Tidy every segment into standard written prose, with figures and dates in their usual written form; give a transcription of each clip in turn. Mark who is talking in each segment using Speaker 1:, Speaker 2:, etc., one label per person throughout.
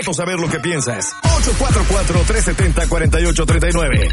Speaker 1: Vamos a ver lo que piensas. 844-370-4839.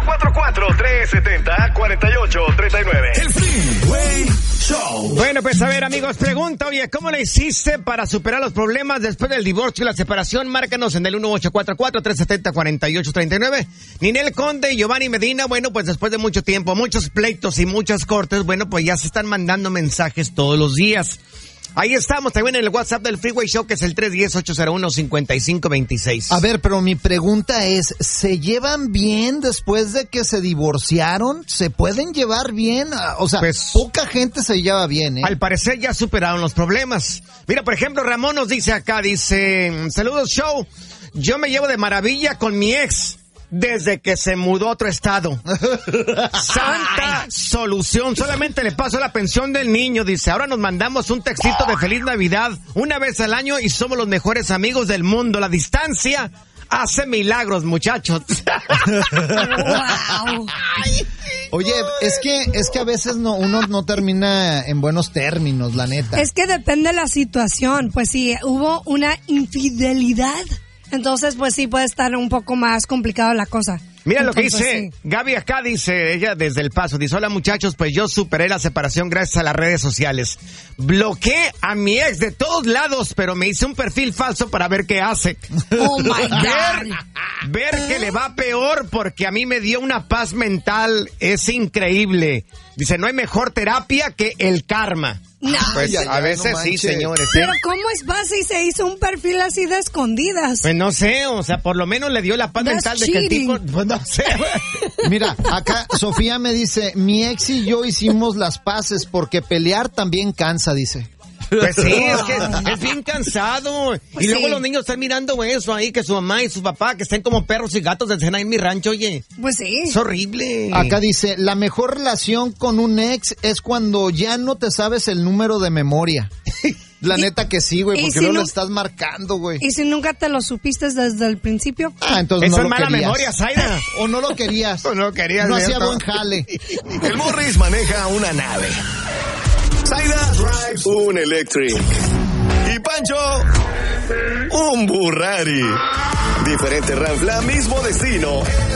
Speaker 1: 844-370-4839. El Freeway Show.
Speaker 2: Bueno, pues a ver, amigos, pregunta, oye, ¿cómo le hiciste para superar los problemas después del divorcio y la separación? Márcanos en el 1844-370-4839. Ninel Conde y Giovanni Medina, bueno, pues después de mucho tiempo, muchos pleitos y muchas cortes, bueno, pues ya se están mandando mensajes todos los días. Ahí estamos, también en el WhatsApp del Freeway Show, que es el 310-801-5526.
Speaker 3: A ver, pero mi pregunta es, ¿se llevan bien después de que se divorciaron? ¿Se pueden llevar bien? O sea, pues, poca gente se lleva bien, ¿eh?
Speaker 2: Al parecer ya superaron los problemas. Mira, por ejemplo, Ramón nos dice acá, dice, saludos, show, yo me llevo de maravilla con mi ex. Desde que se mudó a otro estado. Santa solución. Solamente le paso la pensión del niño. Dice, ahora nos mandamos un textito de Feliz Navidad una vez al año y somos los mejores amigos del mundo. La distancia hace milagros, muchachos.
Speaker 4: Wow.
Speaker 3: Oye, es que a veces uno no termina en buenos términos, la neta.
Speaker 4: Es que depende de la situación. Pues si hubo una infidelidad, entonces, pues sí, puede estar un poco más complicado la cosa.
Speaker 2: Mira lo que
Speaker 4: Entonces,
Speaker 2: dice Gaby acá, dice ella desde El Paso. Dice, hola muchachos, pues yo superé la separación gracias a las redes sociales. Bloqueé a mi ex de todos lados, pero me hice un perfil falso para ver qué hace.
Speaker 4: Oh my God.
Speaker 2: Ver que le va peor porque a mí me dio una paz mental. Es increíble. Dice, no hay mejor terapia que el karma.
Speaker 4: No.
Speaker 2: Pues a veces
Speaker 3: no
Speaker 2: sí,
Speaker 3: manches.
Speaker 2: señores.
Speaker 4: Pero ¿cómo es fácil se hizo un perfil así de escondidas?
Speaker 2: Pues no sé, o sea, por lo menos le dio la paz
Speaker 4: That's
Speaker 2: mental de que el tipo,
Speaker 4: cheating.
Speaker 2: pues no sé.
Speaker 3: Mira, acá Sofía me dice, mi ex y yo hicimos las paces porque pelear también cansa, dice.
Speaker 2: Pues sí, es que es bien cansado.
Speaker 4: Pues
Speaker 2: y luego
Speaker 4: sí.
Speaker 2: los niños están mirando eso ahí, que su mamá y su papá, que estén como perros y gatos de cena en mi rancho, oye.
Speaker 4: Pues sí.
Speaker 2: Es horrible.
Speaker 3: Acá dice, la mejor relación con un ex es cuando ya no te sabes el número de memoria. La neta que sí, güey,
Speaker 4: y
Speaker 3: porque
Speaker 4: si
Speaker 3: no lo
Speaker 4: no-
Speaker 3: estás marcando, güey.
Speaker 4: ¿Y si nunca te lo supiste desde el principio?
Speaker 3: Ah, entonces
Speaker 2: Eso
Speaker 3: no
Speaker 2: es
Speaker 3: lo
Speaker 2: mala
Speaker 3: querías.
Speaker 2: memoria, Zaira.
Speaker 3: O no lo querías.
Speaker 2: O no querías,
Speaker 3: No hacía
Speaker 2: ¿cierto?
Speaker 3: buen jale.
Speaker 1: El Morris maneja una nave. Zaira drives un Electric. Y Pancho, un Burrari. Diferente Ranfla, mismo destino.